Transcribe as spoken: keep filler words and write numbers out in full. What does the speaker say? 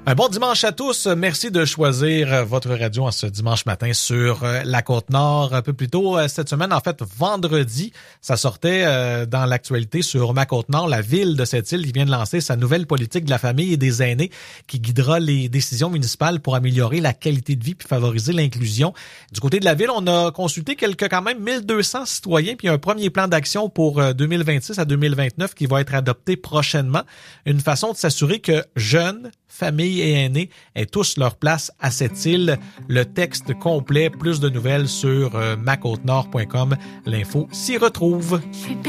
Un bon dimanche à tous. Merci de choisir votre radio en ce dimanche matin sur la Côte-Nord. Un peu plus tôt cette semaine, en fait, vendredi, ça sortait dans l'actualité sur ma Côte-Nord, la ville de cette île qui vient de lancer sa nouvelle politique de la famille et des aînés qui guidera les décisions municipales pour améliorer la qualité de vie puis favoriser l'inclusion. Du côté de la ville, on a consulté quelques quand même mille deux cents citoyens puis un premier plan d'action pour deux mille vingt-six à deux mille vingt-neuf qui va être adopté prochainement. Une façon de s'assurer que jeunes, familles et aînés aient tous leur place à cette île. Le texte complet, plus de nouvelles sur euh, ma côte nord point com. L'info s'y retrouve.